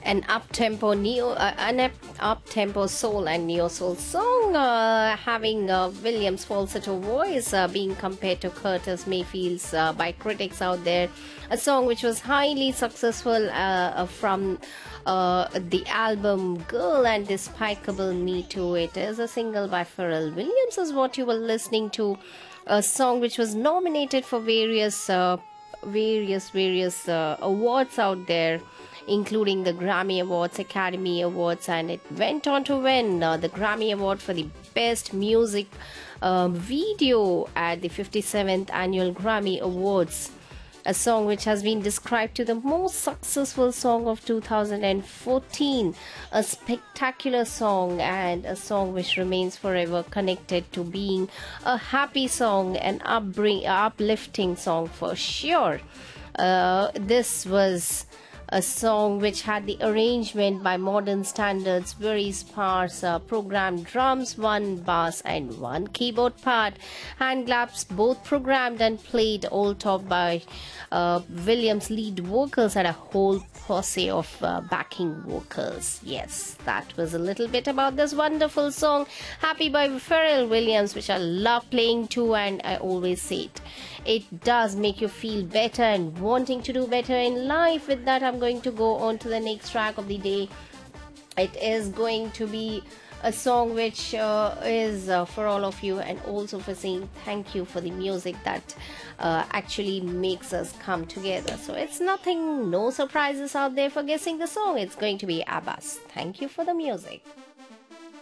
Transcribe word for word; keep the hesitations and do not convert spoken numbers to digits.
an up-tempo neo uh, an up- up-tempo soul and neo soul song, uh, having uh, Williams' falsetto voice uh, being compared to Curtis Mayfield's uh, by critics out there. A song which was highly successful uh, from uh, the album Girl and Despicable Me Too. It is a single by Pharrell Williams is what you were listening to. A song which was nominated for various uh, various various uh, awards out there, including the Grammy Awards, Academy Awards, and it went on to win uh, the Grammy Award for the Best Music uh, Video at the fifty-seventh Annual Grammy Awards. A song which has been described to the most successful song of two thousand fourteen, a spectacular song and a song which remains forever connected to being a happy song, an upbring, uplifting song for sure. Uh, this was a song which had the arrangement by modern standards, very sparse uh, programmed drums, one bass and one keyboard part, hand claps both programmed and played, all topped by uh, Williams' lead vocals and a whole posse of uh, backing vocals. Yes, that was a little bit about this wonderful song, Happy by Pharrell Williams, which I love playing too, and I always say it. It does make you feel better and wanting to do better in life. With that, I'm going to go on to the next track of the day. It is going to be a song which uh, is uh, for all of you, and also for saying thank you for the music that uh, actually makes us come together. So it's nothing, no surprises out there for guessing the song. It's going to be Abbas. Thank you for the music.